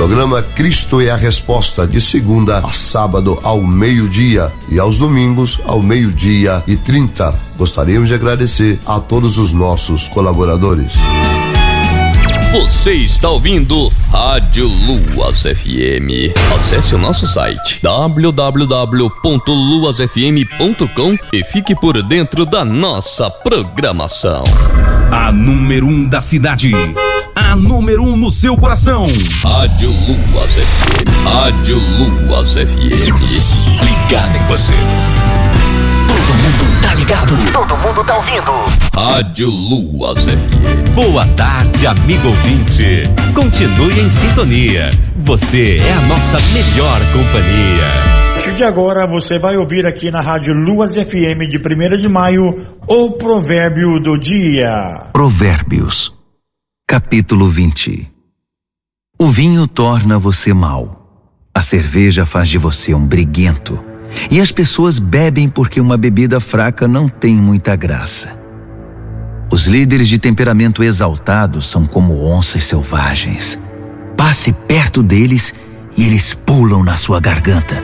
Programa Cristo é a Resposta, de segunda a sábado ao meio-dia e aos domingos ao 12:30. Gostaríamos de agradecer a todos os nossos colaboradores. Você está ouvindo Rádio Luas FM. Acesse o nosso site www.luasfm.com e fique por dentro da nossa programação. A número 1 da cidade. A número 1 no seu coração. Rádio Luas FM. Rádio Luas FM. Ligado em você. Todo mundo tá ligado. Todo mundo tá ouvindo. Rádio Luas FM. Boa tarde, amigo ouvinte. Continue em sintonia. Você é a nossa melhor companhia. A partir de agora você vai ouvir aqui na Rádio Luas FM de 1º de maio o Provérbio do Dia. Provérbios, capítulo 20. O vinho torna você mau, a cerveja faz de você um briguento, e as pessoas bebem porque uma bebida fraca não tem muita graça. Os líderes de temperamento exaltado são como onças selvagens. Passe perto deles e eles pulam na sua garganta.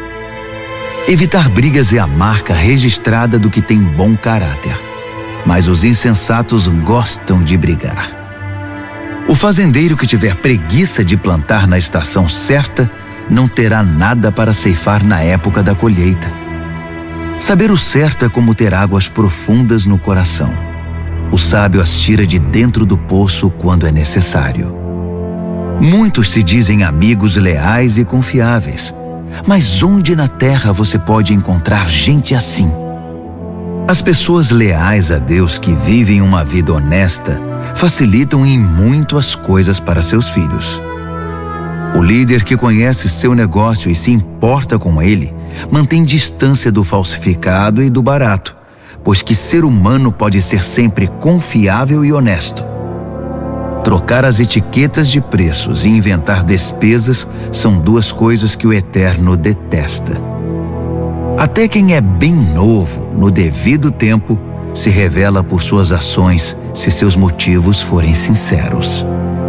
Evitar brigas é a marca registrada do que tem bom caráter, mas os insensatos gostam de brigar. O fazendeiro que tiver preguiça de plantar na estação certa não terá nada para ceifar na época da colheita. Saber o certo é como ter águas profundas no coração. O sábio as tira de dentro do poço quando é necessário. Muitos se dizem amigos leais e confiáveis, mas onde na terra você pode encontrar gente assim? As pessoas leais a Deus que vivem uma vida honesta facilitam em muito as coisas para seus filhos. O líder que conhece seu negócio e se importa com ele mantém distância do falsificado e do barato, pois que ser humano pode ser sempre confiável e honesto. Trocar as etiquetas de preços e inventar despesas são duas coisas que o Eterno detesta. Até quem é bem novo, no devido tempo, se revela por suas ações, se seus motivos forem sinceros.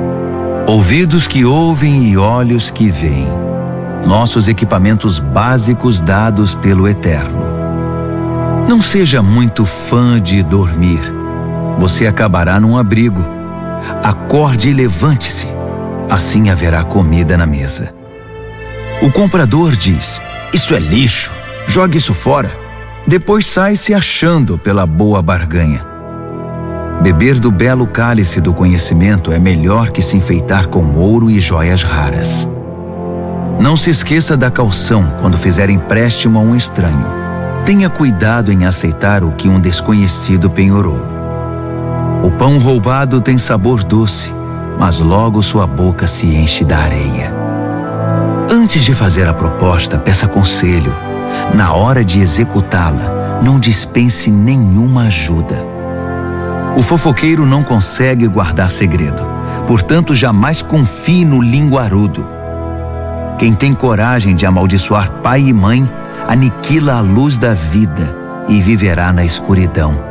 Ouvidos que ouvem e olhos que veem. Nossos equipamentos básicos dados pelo Eterno. Não seja muito fã de dormir. Você acabará num abrigo. Acorde e levante-se. Assim haverá comida na mesa. O comprador diz: isso é lixo, jogue isso fora. Depois sai se achando pela boa barganha. Beber do belo cálice do conhecimento é melhor que se enfeitar com ouro e joias raras. Não se esqueça da caução quando fizer empréstimo a um estranho. Tenha cuidado em aceitar o que um desconhecido penhorou. O pão roubado tem sabor doce, mas logo sua boca se enche da areia. Antes de fazer a proposta, peça conselho. Na hora de executá-la, não dispense nenhuma ajuda. O fofoqueiro não consegue guardar segredo, portanto jamais confie no linguarudo. Quem tem coragem de amaldiçoar pai e mãe, aniquila a luz da vida e viverá na escuridão.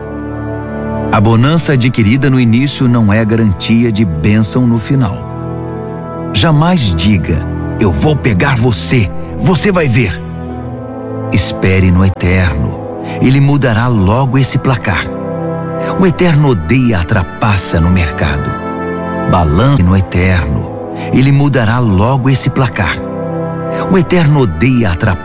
A bonança adquirida no início não é garantia de bênção no final. Jamais diga: eu vou pegar você, você vai ver. Espere no Eterno, Ele mudará logo esse placar. O Eterno odeia a trapaça no mercado. Balance no Eterno, Ele mudará logo esse placar. O Eterno odeia a trapaça